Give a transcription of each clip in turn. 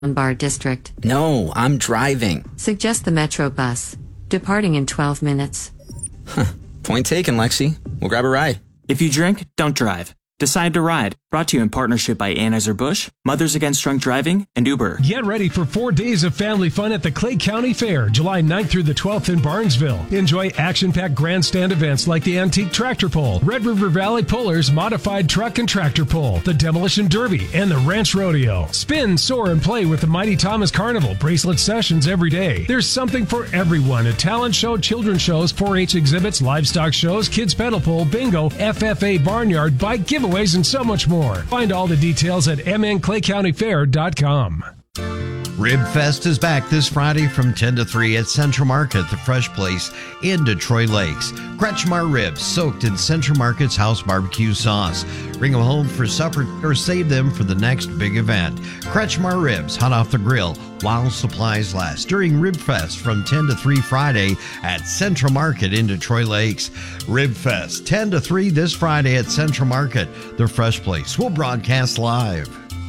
Bar District. No, I'm driving. Suggest the Metro bus. Departing in 12 minutes. Point taken, Lexi. We'll grab a ride. If you drink, don't drive. Decide to Ride. Brought to you in partnership by Anheuser-Busch, Mothers Against Drunk Driving, and Uber. Get ready for 4 days of family fun at the Clay County Fair, July 9th through the 12th in Barnesville. Enjoy action-packed grandstand events like the Antique Tractor Pull, Red River Valley Pullers Modified Truck and Tractor Pull, the Demolition Derby, and the Ranch Rodeo. Spin, soar, and play with the Mighty Thomas Carnival bracelet sessions every day. There's something for everyone. A talent show, children's shows, 4-H exhibits, livestock shows, kids pedal pull, bingo, FFA barnyard, bike giveaways, and so much more. Find all the details at mnclaycountyfair.com. Rib Fest is back this Friday from 10 to 3 at Central Market, the fresh place in Detroit Lakes. Kretschmar ribs soaked in Central Market's house barbecue sauce. Bring them home for supper or save them for the next big event. Kretschmar ribs hot off the grill while supplies last during Rib Fest from 10 to 3 Friday at Central Market in Detroit Lakes. Rib Fest 10 to 3 this Friday at Central Market, the fresh place. We'll broadcast live.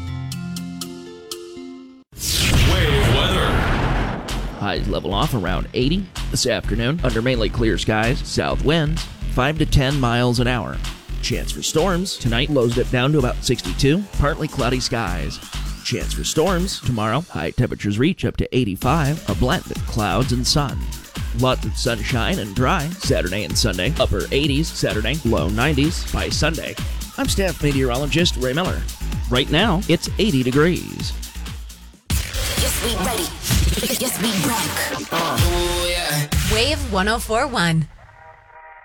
Highs level off around 80 this afternoon under mainly clear skies. South winds 5 to 10 miles an hour. Chance for storms tonight, lows dip down to about 62. Partly cloudy skies. Chance for storms tomorrow. High temperatures reach up to 85. A blend of clouds and sun. Lots of sunshine and dry Saturday and Sunday. Upper 80s Saturday, low 90s by Sunday. I'm staff meteorologist Ray Miller. Right now, it's 80 degrees. Yes, we ready. Yes, we rock. Wave 104.1.